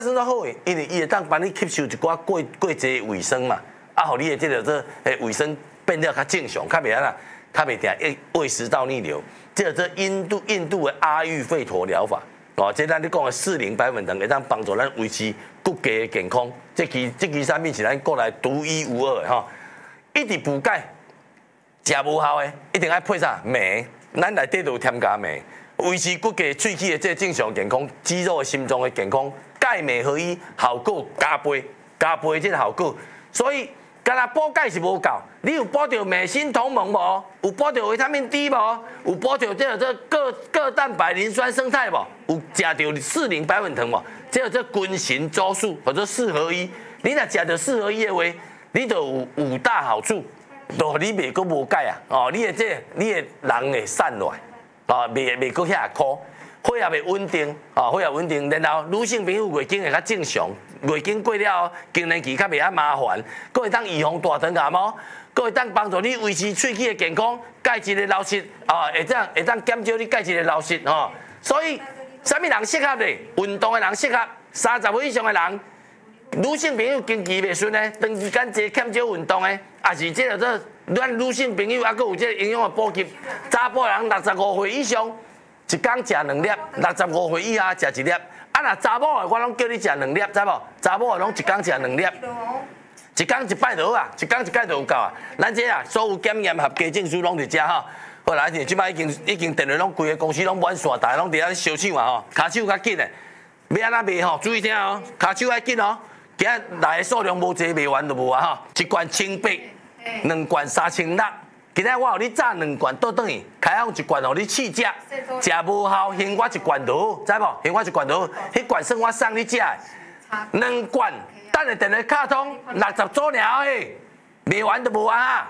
生都好诶，因为伊会当帮你吸收一寡过节卫生嘛，啊，互你的这个卫生变得较正常，较袂啦，较袂定胃食道逆流。这印度的阿育吠陀疗法，哦，这咱你讲的40白粉糖会当帮助咱维持骨骼的健康。这支产品是咱国内独一无二的吼，一直补钙，食无效的，一定要配啥镁，咱内底就有添加镁。 维持骨骼、喙齿的这正常健康，肌肉的心脏的健康，钙镁合一，效果加倍这个效果。所以，干那补钙是无够，你有补到镁锌同盟无？有补到维他命 D 无？有补到这各蛋白、磷酸生态无？有食到40白粉糖无？这均衡周数或者4合1，你若食到4合1的话，你就有5大好处，就你袂阁无钙啊！哦，你的人会散落来。 啊，袂阁遐苦，血也袂稳定，血也稳定。然后女性朋友月经会较正常，月经过了后，更年期较袂遐麻烦，佫会当预防大肠癌毛，佫会当帮助你维持喙齿的健康，钙质的流失，会当减少你钙质的流失，所以，啥物人适合咧？运动的人适合，30岁以上的人，女性朋友经期袂顺的，长时间坐欠少运动的，也是这咱女性朋友还佫有这营养的补给，查甫人65岁以上，一天食2粒；65岁以下食1粒。啊，若查某的我拢叫你食2粒，知无？查某的拢一天食2粒，一天1摆就好啊，一天1摆就有够啊。咱这啊，所有检验合格证书拢伫遮吼。好啦，即摆已经电话拢规个公司拢满线，大家拢伫遐烧抢啊吼，骹手较紧的，要安怎卖吼？注意听哦，骹手较紧哦，今仔来的数量无济，卖完就无啊吼，一罐1800。 2罐3600，今仔我互你炸2罐倒转去，开放1罐互你试食，食无效，还我1罐就好，知无？还我1罐就好，迄罐算我送你食的，2罐，等下电话卡通60组尔嘿，卖完就无啊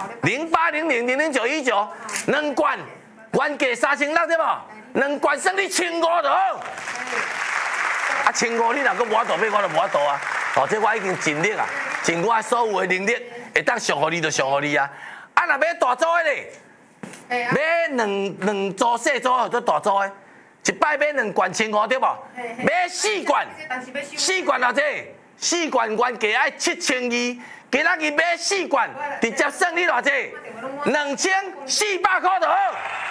！0800000919，2罐，原价3600对无？2罐算你1500就好。啊，1500你若阁无法度买，我就无法度啊！哦，这我已经尽力啊，尽我所有的能力。 会当上互你就上互你啊！啊，若买大组的咧，买两组小组或者大组的，一摆买2罐1500对无？买4罐，4罐偌济？4罐原价爱7200，今仔日买4罐，直接算你偌济？2400块就好。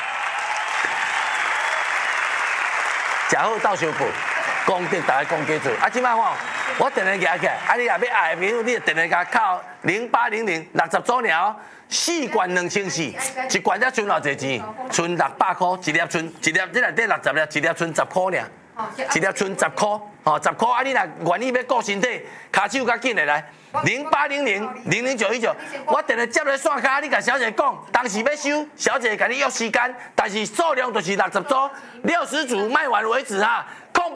食好斗相报，功德大家讲加做。啊，即摆吼，我电话举起来，啊，你若要爱的朋友，你就电话甲靠080060组尔，4罐2400，一罐才剩偌济钱？剩600块，一粒剩一粒，这内底60粒，一粒剩10块尔，一粒剩10块，哦，10块。啊，你若愿意要顾身体，骹手较紧的来，0800000919，我电话接落线卡，你甲小姐讲，当时要收，小姐甲你约时间，但是数量就是60组，60组卖完为止哈。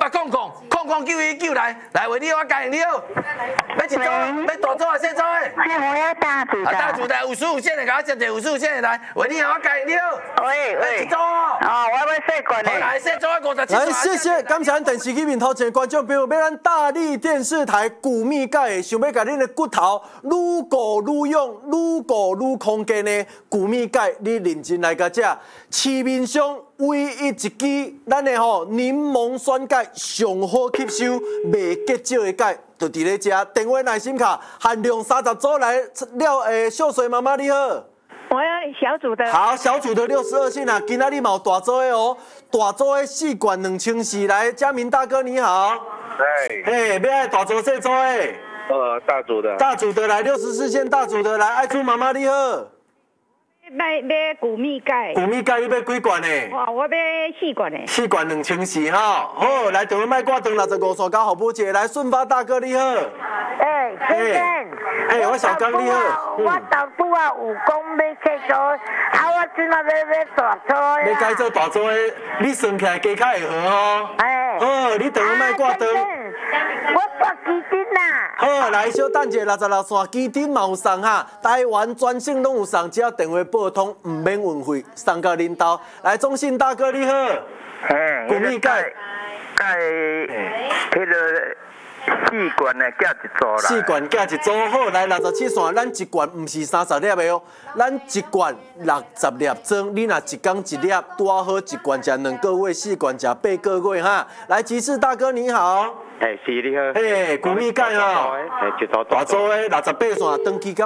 08009191来为你我教你好，要一组，要大组还是小组的？ 我要大组的。 大组的55线的，给我接者55线的来，为你我教你好。 喂， 一组哦。 哦，我要小罐的。 来，小组的57。 来，谢谢，感谢咱电视机面头前的观众朋友，要咱大力电视台古秘钙，想要甲恁的骨头愈固愈勇，愈固愈空间的古秘钙，你认真来甲食，市面上。 唯一一支，咱的柠檬酸钙上好吸收、袂结石的钙，就伫咧食。电话耐心卡，限量30组来了。秀水妈妈你好， 我要小组的。 好，小组的62线啊，今仔日嘛有大组的哦，大组的4罐2400，来，嘉明大哥你好。哎，要爱大组小组的？ 大组的。 大组的来64线，大组的来，爱珠妈妈你好。 买古蜜钙， 古蜜钙你要几罐呢？ 我要4罐的。 4罐2400哈，好，来电话卖挂灯65线到服务姐，来顺发大哥你好。 先生， 我小刚你好。 我豆腐啊有讲要切做，我今仔要大做。 要改做大做的，你算起来加较会合哦。好，你电话卖挂灯。 我挂基金啦。 好，来小等者66线基金嘛有送哈，台湾全省拢有送，只要电话拨通，唔免运费，送到恁兜。来，中信大哥你好。古蜜钙。 迄个4罐的加一组啦。 4罐加一组好，来67线，咱1罐唔是30粒的哦，咱1罐60粒装，你若一天1粒，拄好1罐食2个月，4罐食8个月哈。来，集市大哥你好。 是你好。 嘿，古米钙啊， 一组大组的68线，长期